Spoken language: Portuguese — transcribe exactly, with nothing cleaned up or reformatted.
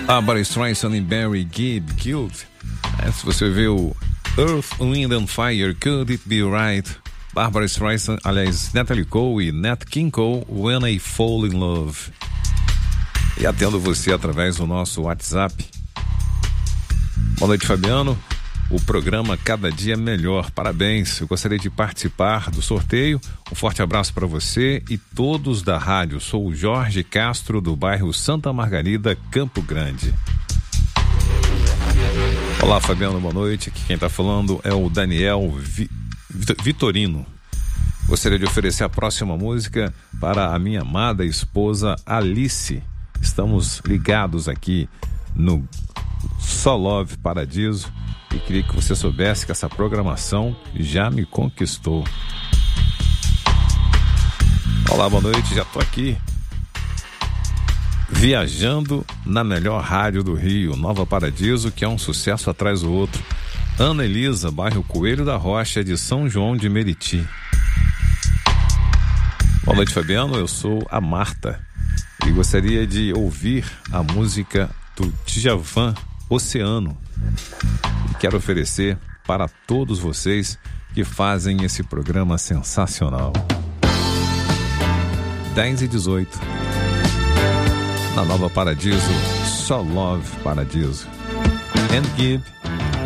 Barbra Streisand e Barry Gibb, Guild. É, se você vê o Earth, Wind and Fire, Could It Be Right? Barbra Streisand, aliás, Natalie Cole e Nat King Cole, When I Fall in Love. E atendo você através do nosso WhatsApp. Boa noite, Fabiano. O programa Cada Dia Melhor. Parabéns. Eu gostaria de participar do sorteio. Um forte abraço para você e todos da rádio. Sou o Jorge Castro, do bairro Santa Margarida, Campo Grande. Olá, Fabiano, boa noite. Aqui quem está falando é o Daniel Vi- Vitorino. Gostaria de oferecer a próxima música para a minha amada esposa Alice. Estamos ligados aqui no Só Love Paradiso e queria que você soubesse que essa programação já me conquistou. Olá, boa noite, já tô aqui viajando na melhor rádio do Rio, Nova Paradiso, que é um sucesso atrás do outro. Ana Elisa, bairro Coelho da Rocha, de São João de Meriti. Boa noite, Fabiano, eu sou a Marta e gostaria de ouvir a música do Djavan, Oceano. E quero oferecer para todos vocês que fazem esse programa sensacional. dez e dezoito. Na Nova Paradiso, só Love Paradiso. And Give